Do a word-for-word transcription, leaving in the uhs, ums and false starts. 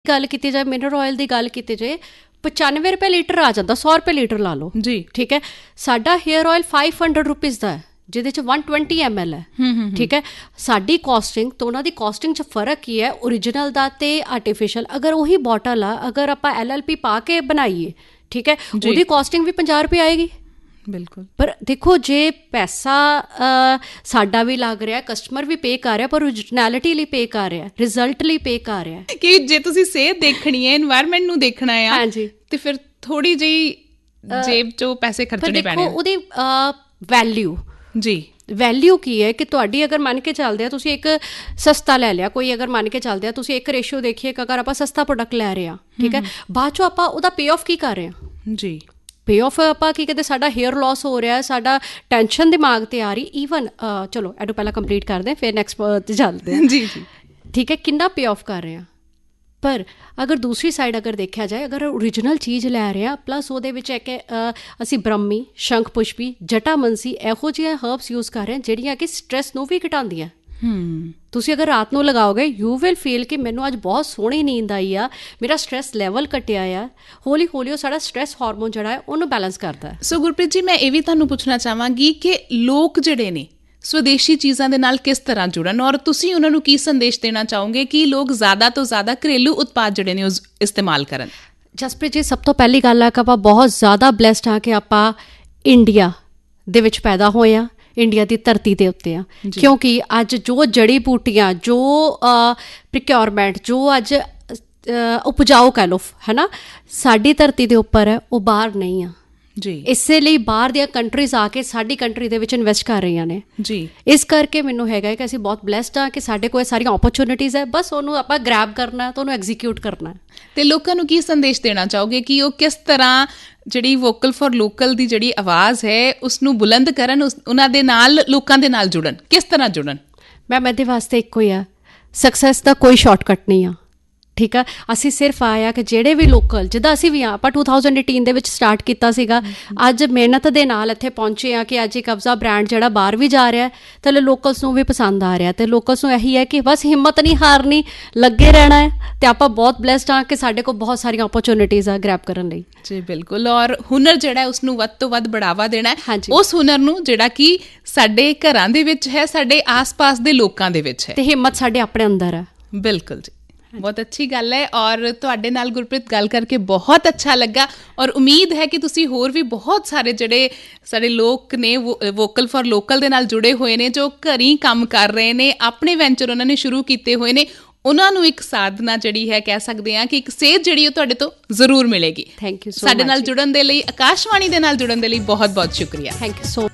ਗੱਲ ਕੀਤੀ ਜਾਏ ਮਿਨਰਲ ਆਇਲ ਦੀ ਗੱਲ ਕੀਤੀ ਜਾਏ ਪਚਾਨਵੇਂ ਰੁਪਏ ਲੀਟਰ ਆ ਜਾਂਦਾ, ਸੌ ਰੁਪਏ ਲੀਟਰ ਲਾ ਲਓ ਜੀ, ਠੀਕ ਹੈ। ਸਾਡਾ hair oil five hundred rupees ਦਾ ਹੈ ਜਿਹਦੇ 'ਚ ਵਨ ਟਵੈਂਟੀ ਐਮ ਐਲ ਹੈ, ਠੀਕ ਹੈ। ਸਾਡੀ ਕੋਸਟਿੰਗ ਤੋਂ ਉਹਨਾਂ ਦੀ ਕੋਸਟਿੰਗ 'ਚ ਫ਼ਰਕ ਕੀ ਹੈ ਓਰੀਜਨਲ ਦਾ ਅਤੇ ਆਰਟੀਫਿਸ਼ਲ। ਅਗਰ ਉਹੀ ਬੋਟਲ ਆ, ਅਗਰ ਆਪਾਂ ਐਲ ਐਲ ਪੀ ਪਾ ਕੇ ਬਣਾਈਏ, ਠੀਕ ਹੈ, ਉਹਦੀ ਕੋਸਟਿੰਗ ਵੀ ਪੰਜਾਹ ਰੁਪਏ ਆਏਗੀ। ਬਿਲਕੁਲ। ਪਰ ਦੇਖੋ ਜੇ ਪੈਸਾ ਸਾਡਾ ਵੀ ਲੱਗ ਰਿਹਾ, ਕਸਟਮਰ ਵੀ ਪੇ ਕਰ ਰਿਹਾ, ਪਰ ਓਰੀਜਨੈਲਿਟੀ ਲਈ ਪੇ ਕਰ ਰਿਹਾ, ਰਿਜ਼ਲਟ ਲਈ ਪੇ ਕਰ ਰਿਹਾ। ਕਿ ਜੇ ਤੁਸੀਂ ਸਿਹਤ ਦੇਖਣੀ ਹੈ, ਇਨਵਾਇਰਮੈਂਟ ਨੂੰ ਦੇਖਣਾ ਆ, ਹਾਂਜੀ, ਤੇ ਫਿਰ ਥੋੜੀ ਜਿਹੀ ਜੇਬ ਚੋਂ ਪੈਸੇ ਖਰਚਣੇ ਪੈਣੇ। ਉਹਦੀ ਵੈਲਿਊ ਜੀ, ਵੈਲਿਊ ਕੀ ਹੈ ਕਿ ਤੁਹਾਡੀ ਅਗਰ ਮੰਨ ਕੇ ਚੱਲਦੇ ਆ, ਤੁਸੀਂ ਇੱਕ ਸਸਤਾ ਲੈ ਲਿਆ, ਕੋਈ ਅਗਰ ਮੰਨ ਕੇ ਚੱਲਦੇ ਆ ਤੁਸੀਂ ਇੱਕ ਰੇਸ਼ੋ ਦੇਖੀਏ, ਅਗਰ ਆਪਾਂ ਸਸਤਾ ਪ੍ਰੋਡਕਟ ਲੈ ਰਹੇ ਹਾਂ, ਠੀਕ ਹੈ, ਬਾਅਦ ਚੋਂ ਆਪਾਂ ਉਹਦਾ ਪੇ ਆਫ ਕੀ ਕਰ ਰਹੇ ਹਾਂ ਜੀ। ਪੇ ਆਫ ਆਪਾਂ ਕੀ ਕਹਿੰਦੇ, ਸਾਡਾ ਹੇਅਰ ਲੋਸ ਹੋ ਰਿਹਾ, ਸਾਡਾ ਟੈਨਸ਼ਨ ਦਿਮਾਗ 'ਤੇ ਆ ਰਹੀ। ਈਵਨ ਚਲੋ ਐਡੋ ਪਹਿਲਾਂ ਕੰਪਲੀਟ ਕਰਦੇ ਫਿਰ ਨੈਕਸਟ 'ਤੇ ਚੱਲਦੇ ਹਾਂ ਜੀ ਜੀ, ਠੀਕ ਹੈ। ਕਿੰਨਾ ਪੇ ਆਫ ਕਰ ਰਹੇ ਹਾਂ। ਪਰ ਅਗਰ ਦੂਸਰੀ ਸਾਈਡ ਅਗਰ ਦੇਖਿਆ ਜਾਏ, ਅਗਰ ਓਰੀਜਨਲ ਚੀਜ਼ ਲੈ ਰਹੇ ਹਾਂ, ਪਲੱਸ ਉਹਦੇ ਵਿੱਚ ਇੱਕ ਅਸੀਂ ਬ੍ਰਹਮੀ, ਸ਼ੰਖ ਪੁਸ਼ਪੀ, ਜਟਾਮੰਸੀ ਇਹੋ ਜਿਹੀਆਂ ਹਰਬਸ ਯੂਜ਼ ਕਰ ਰਹੇ ਹਾਂ ਜਿਹੜੀਆਂ ਕਿ ਸਟਰੈਸ ਨੂੰ ਵੀ ਘਟਾਉਂਦੀਆਂ। ਤੁਸੀਂ ਅਗਰ ਰਾਤ ਨੂੰ ਲਗਾਓਗੇ, ਯੂ ਵਿਲ ਫੀਲ ਕਿ ਮੈਨੂੰ ਅੱਜ ਬਹੁਤ ਸੋਹਣੀ ਨੀਂਦ ਆਈ ਆ, ਮੇਰਾ ਸਟਰੈਸ ਲੈਵਲ ਘਟਿਆ ਆ। ਹੌਲੀ ਹੌਲੀ ਉਹ ਸਾਡਾ ਸਟਰੈਸ ਹਾਰਮੋਨ ਜਿਹੜਾ ਹੈ ਉਹਨੂੰ ਬੈਲੈਂਸ ਕਰਦਾ। ਸੋ ਗੁਰਪ੍ਰੀਤ ਜੀ, ਮੈਂ ਇਹ ਵੀ ਤੁਹਾਨੂੰ ਪੁੱਛਣਾ ਚਾਹਾਂਗੀ ਕਿ ਲੋਕ ਜਿਹੜੇ ਨੇ ਸਵਦੇਸ਼ੀ ਚੀਜ਼ਾਂ ਦੇ ਨਾਲ ਕਿਸ ਤਰ੍ਹਾਂ ਜੁੜਨ, ਔਰ ਤੁਸੀਂ ਉਹਨਾਂ ਨੂੰ ਕੀ ਸੰਦੇਸ਼ ਦੇਣਾ ਚਾਹੋਗੇ ਕਿ ਲੋਕ ਜ਼ਿਆਦਾ ਤੋਂ ਜ਼ਿਆਦਾ ਘਰੇਲੂ ਉਤਪਾਦ ਜਿਹੜੇ ਨੇ ਉਹ ਇਸਤੇਮਾਲ ਕਰਨ। ਜਸਪ੍ਰੀਤ ਜੀ, ਸਭ ਤੋਂ ਪਹਿਲੀ ਗੱਲ ਹੈ ਕਿ ਆਪਾਂ ਬਹੁਤ ਜ਼ਿਆਦਾ ਬਲੈਸਡ ਹਾਂ ਕਿ ਆਪਾਂ ਇੰਡੀਆ ਦੇ ਵਿੱਚ ਪੈਦਾ ਹੋਏ ਹਾਂ, ਇੰਡੀਆ ਦੀ ਧਰਤੀ ਦੇ ਉੱਤੇ ਆ, ਕਿਉਂਕਿ ਅੱਜ ਜੋ ਜੜੀ ਬੂਟੀਆਂ, ਜੋ ਪ੍ਰੀਕਿਓਰਮੈਂਟ, ਜੋ ਅੱਜ ਉਪਜਾਊ ਕਹਿ ਲਓ ਹੈ ਨਾ, ਸਾਡੀ ਧਰਤੀ ਦੇ ਉੱਪਰ ਹੈ, ਉਹ ਬਾਹਰ ਨਹੀਂ ਆ ਜੀ। ਇਸੇ ਲਈ ਬਾਹਰ ਦੀਆਂ ਕੰਟਰੀਜ਼ ਆ ਕੇ ਸਾਡੀ ਕੰਟਰੀ ਦੇ ਵਿੱਚ ਇਨਵੈਸਟ ਕਰ ਰਹੀਆਂ ਨੇ ਜੀ। ਇਸ ਕਰਕੇ ਮੈਨੂੰ ਹੈਗਾ ਕਿ ਅਸੀਂ ਬਹੁਤ ਬਲੈਸਡ ਹਾਂ ਕਿ ਸਾਡੇ ਕੋਲ ਸਾਰੀਆਂ ਓਪਰਚੁਨਿਟੀਜ਼ ਹੈ, ਬਸ ਉਹਨੂੰ ਆਪਾਂ ਗ੍ਰੈਬ ਕਰਨਾ ਤੇ ਉਹਨੂੰ ਐਗਜ਼ੀਕਿਊਟ ਕਰਨਾ। ਤੇ ਲੋਕਾਂ ਨੂੰ ਕੀ ਸੰਦੇਸ਼ ਦੇਣਾ ਚਾਹੋਗੇ ਕਿ ਉਹ ਕਿਸ ਤਰ੍ਹਾਂ ਜਿਹੜੀ ਵੋਕਲ ਫॉर ਲੋਕਲ ਦੀ ਜਿਹੜੀ ਆਵਾਜ਼ ਹੈ ਉਸਨੂੰ ਬੁਲੰਦ ਕਰਨ, ਉਹਨਾਂ ਦੇ ਨਾਲ ਲੋਕਾਂ ਦੇ ਨਾਲ ਜੁੜਨ, ਕਿਸ ਤਰ੍ਹਾਂ ਜੁੜਨ? ਮੈਮ ਇਹਦੇ ਵਾਸਤੇ ਇੱਕੋ ਹੀ ਆ, ਸਕਸੈਸ ਦਾ ਕੋਈ ਸ਼ਾਰਟਕਟ ਨਹੀਂ ਆ, ਠੀਕ ਆ। ਅਸੀਂ ਸਿਰਫ ਆਇਆ ਕਿ ਜਿਹੜੇ ਵੀ ਲੋਕਲ, ਜਿੱਦਾਂ ਅਸੀਂ ਵੀ ਹਾਂ, ਆਪਾਂ ਟੂ ਥਾਊਜ਼ੈਂਡ ਏਟੀਨ ਦੇ ਵਿੱਚ ਸਟਾਰਟ ਕੀਤਾ ਸੀਗਾ, ਅੱਜ ਮਿਹਨਤ ਦੇ ਨਾਲ ਇੱਥੇ ਪਹੁੰਚੇ ਹਾਂ ਕਿ ਅੱਜ ਇੱਕ ਕਬਜ਼ਾ ਬ੍ਰਾਂਡ ਜਿਹੜਾ ਬਾਹਰ ਵੀ ਜਾ ਰਿਹਾ ਅਤੇ ਲੋਕਲਸ ਨੂੰ ਵੀ ਪਸੰਦ ਆ ਰਿਹਾ। ਅਤੇ ਲੋਕਲਸ ਨੂੰ ਇਹੀ ਹੈ ਕਿ ਬਸ ਹਿੰਮਤ ਨਹੀਂ ਹਾਰਨੀ, ਲੱਗੇ ਰਹਿਣਾ ਹੈ। ਅਤੇ ਆਪਾਂ ਬਹੁਤ ਬਲੈਸਡ ਹਾਂ ਕਿ ਸਾਡੇ ਕੋਲ ਬਹੁਤ ਸਾਰੀਆਂ ਓਪਰਚੁਨਿਟੀਜ਼ ਆ ਗ੍ਰੈਬ ਕਰਨ ਲਈ ਜੀ। ਬਿਲਕੁਲ। ਔਰ ਹੁਨਰ ਜਿਹੜਾ ਉਸਨੂੰ ਵੱਧ ਤੋਂ ਵੱਧ ਬੜਾਵਾ ਦੇਣਾ ਹੈ, ਉਸ ਹੁਨਰ ਨੂੰ ਜਿਹੜਾ ਕਿ ਸਾਡੇ ਘਰਾਂ ਦੇ ਵਿੱਚ ਹੈ, ਸਾਡੇ ਆਸ ਪਾਸ ਦੇ ਲੋਕਾਂ ਦੇ ਵਿੱਚ ਹੈ, ਅਤੇ ਹਿੰਮਤ ਸਾਡੇ ਆਪਣੇ ਅੰਦਰ ਹੈ। ਬਿਲਕੁਲ ਜੀ, ਬਹੁਤ ਅੱਛੀ ਗੱਲ ਹੈ। ਔਰ ਤੁਹਾਡੇ ਨਾਲ ਗੁਰਪ੍ਰੀਤ ਗੱਲ ਕਰਕੇ ਬਹੁਤ ਅੱਛਾ ਲੱਗਾ, ਔਰ ਉਮੀਦ ਹੈ ਕਿ ਤੁਸੀਂ ਹੋਰ ਵੀ ਬਹੁਤ ਸਾਰੇ ਜਿਹੜੇ ਸਾਡੇ ਲੋਕ ਨੇ ਵੋਕਲ ਫॉर ਲੋਕਲ ਦੇ ਨਾਲ ਜੁੜੇ ਹੋਏ ਨੇ, ਜੋ ਘਰੀਂ ਕੰਮ ਕਰ ਰਹੇ ਨੇ, ਆਪਣੇ ਵੈਂਚਰ ਉਹਨਾਂ ਨੇ ਸ਼ੁਰੂ ਕੀਤੇ ਹੋਏ ਨੇ, ਉਹਨਾਂ ਨੂੰ ਇੱਕ ਸਾਧਨਾ ਜਿਹੜੀ ਹੈ ਕਹਿ ਸਕਦੇ ਹਾਂ ਕਿ ਇੱਕ ਸੇਧ ਜਿਹੜੀ ਉਹ ਤੁਹਾਡੇ ਤੋਂ ਜ਼ਰੂਰ ਮਿਲੇਗੀ। Thank you so much. ਸਾਡੇ ਨਾਲ ਜੁੜਨ ਦੇ ਲਈ, ਆਕਾਸ਼ਵਾਣੀ ਦੇ ਨਾਲ ਜੁੜਨ ਦੇ ਲਈ ਬਹੁਤ ਬਹੁਤ ਸ਼ੁਕਰੀਆ। Thank you so